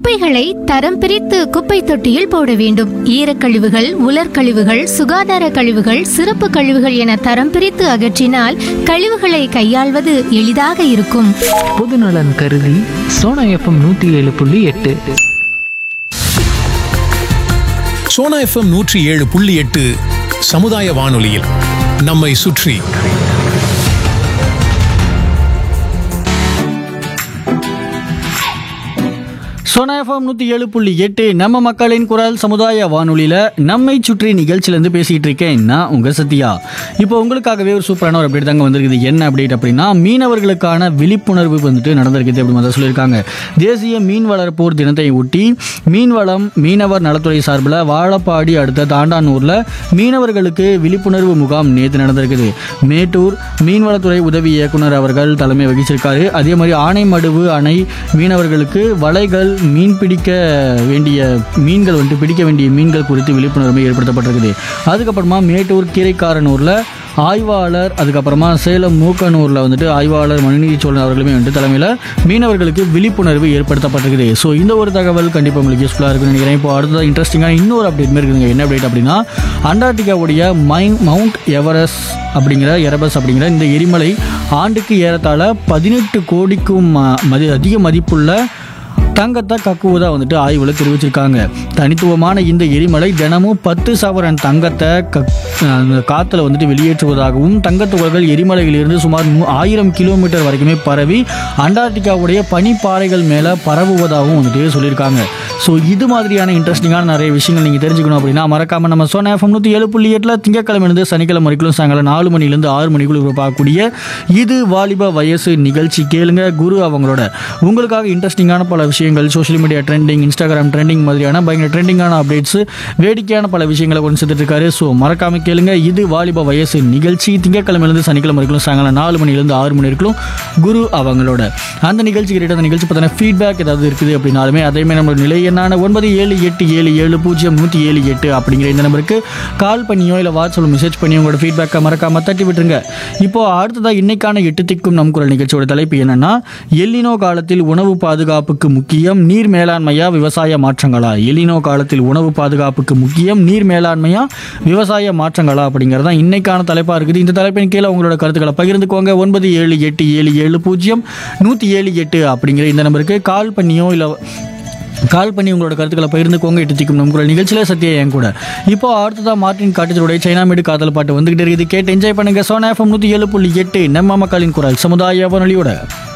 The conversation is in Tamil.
குப்பைகளை தரம் பிரித்து குப்பை தொட்டியில் போட வேண்டும். ஈரக்கழிவுகள், உலர்கழிவுகள், சுகாதார கழிவுகள், சிறப்பு கழிவுகள் என தரம் பிரித்து அகற்றினால் கழிவுகளை கையாள்வது எளிதாக இருக்கும். பொதுநலன் கருதி சோனா எஃப்எம் 107.8. சோனா எஃப்எம் 107.8 சமுதாய வானொலியில் நம்மை சுற்றி. சோனா எஃப்எம் 107.8 நம்ம மக்களின் குரல் சமுதாய வானொலியில் நம்மை சுற்றி நிகழ்ச்சியிலேருந்து பேசிகிட்டு இருக்கேன் நான் உங்கள் சத்யா. இப்போ உங்களுக்காகவே ஒரு சூப்பரான ஒரு அப்டேட் தாங்க வந்திருக்குது. என்ன அப்டேட் அப்படின்னா, மீனவர்களுக்கான விழிப்புணர்வு நடந்திருக்குது அப்படின்னு சொல்லியிருக்காங்க. தேசிய மீன் வளர்ப்போர் தினத்தை ஒட்டி மீன்வளம் மீனவர் நலத்துறை சார்பில் வாழப்பாடி அடுத்த தாண்டானூரில் மீனவர்களுக்கு விழிப்புணர்வு முகாம் நேற்று நடந்திருக்குது. மேட்டூர் மீன்வளத்துறை உதவி இயக்குனர் அவர்கள் தலைமை வகிச்சிருக்காரு. அதே மாதிரி ஆனைமடுவு அணை மீனவர்களுக்கு வலைகள் மீன் பிடிக்க வேண்டிய மீன்கள் குறித்து விழிப்புணர்வு ஏற்படுத்தப்பட்டிருக்குது. அதுக்கப்புறமா மேட்டூர் கீரைக்காரனூரில் ஆய்வாளர், அதுக்கப்புறமா சேலம் மூக்கனூரில் ஆய்வாளர் மனுநீதி சோழன் அவர்களுமே தலைமையில் மீனவர்களுக்கு விழிப்புணர்வு ஏற்படுத்தப்பட்டிருக்குது. ஸோ இந்த ஒரு தகவல் கண்டிப்பாக உங்களுக்கு யூஸ்ஃபுல்லாக இருக்குன்னு நினைக்கிறேன். இப்போ அடுத்ததாக இன்ட்ரெஸ்டிங்கான இன்னொரு அப்டேட் மாதிரி இருக்குதுங்க. என்ன அப்டேட் அப்படின்னா, அண்டார்டிகாவுடைய மவுண்ட் எரபஸ் அப்படிங்கிற இந்த எரிமலை ஆண்டுக்கு ஏறத்தாழ 18 கோடிக்கும் அதிக மதிப்புள்ள தங்கத்தை கக்குவதா ஆய்வுல தெரிவிச்சிருக்காங்க. தனித்துவமான இந்த எரிமலை தினமும் 10 சவரன் தங்கத்தை காத்துல வெளியேற்றுவதாகவும், தங்கத்துகள்கள் எரிமலையிலிருந்து சுமார் 1000 கிலோமீட்டர் வரைக்குமே பரவி அண்டார்டிகாவுடைய பனிப்பாறைகள் மேல பரவுவதாகவும் சொல்லியிருக்காங்க. ஸோ இது மாதிரியான இன்ட்ரெஸ்டிங்கான நிறைய விஷயங்கள் நீங்கள் தெரிஞ்சுக்கணும் அப்படின்னா மறக்காம நம்ம சோனா எஃப்எம் 107.8 திங்கக்கிழமையிலிருந்து சனிக்கிழமை வரைக்கும் சாயங்காலம் 4 மணிலேருந்து 6 மணிக்குள்ள பார்க்கக்கூடிய இது வாலிப வயசு நிகழ்ச்சி கேளுங்க. குரு அவங்களோட உங்களுக்காக இன்ட்ரெஸ்டிங்கான பல விஷயங்கள், social media trending, Instagram trending மாதிரியான பயங்கர ட்ரெண்டிங்கான அப்டேட்ஸ், வேடிக்கையான பல விஷயங்களை கொண்டு சேர்த்துட்டு இருக்காரு. ஸோ மறக்காம கேளுங்க. இது வாலிப வயசு நிகழ்ச்சி திங்கக்கிழமையிலிருந்து சனிக்கிழமை வரைக்கும் சாயங்காலம் 4 மணிலேருந்து 6 மணி வரைக்கும் குரு அவங்களோட. அந்த நிகழ்ச்சி கிட்ட அந்த நிகழ்ச்சி பார்த்தீங்கன்னா ஃபீட்பேக் ஏதாவது இருக்குது அப்படின்னாலுமே அதையுமே நம்ம நிலை என்னான 9787770178 அப்படிங்கிற இந்த நம்பருக்கு கால் பண்ணியோ இல்லை வாட்ஸ்அப்பில் மெசேஜ் பண்ணி உங்களோட ஃபீட்பேக்கை மறக்காம தட்டி விட்டுருங்க. இப்போ அடுத்ததாக இன்னைக்கான 8 திக்கும் நம் குரல் நிகழ்ச்சியோட தலைப்பு என்னன்னா, எல்லினோ காலத்தில் உணவு பாதுகாப்புக்கு முக்கியம், நீர் மேலாண்மையா விவசாய மாற்றங்களா? எல்லினோ காலத்தில் உணவு பாதுகாப்புக்கு முக்கியம், நீர் மேலாண்மையா விவசாய மாற்றங்களா அப்படிங்கிறது தான் இன்னைக்கான தலைப்பாக இருக்குது. இந்த தலைப்பின் கீழே உங்களோட கருத்துக்களை பகிர்ந்துக்கோங்க. 9787770178 அப்படிங்கிற இந்த நம்பருக்கு கால் பண்ணி உங்களோட கருத்துக்களை பகிர்ந்துக்கோங்க. 8 திக்கும் நம் குரல் நிகழ்ச்சியில சத்யா என் கூட. இப்போ அடுத்ததான் மார்ட்டின் காட்டேஜருடைய சைனா மேடு காதல் பாட்டு வந்துகிட்டு இருக்குது. கேட்டு என்ஜாய் பண்ணுங்க. சோனா எஃப்எம் 107.8 நம்ம மக்களின் குரல் சமுதாய வானொலியோட.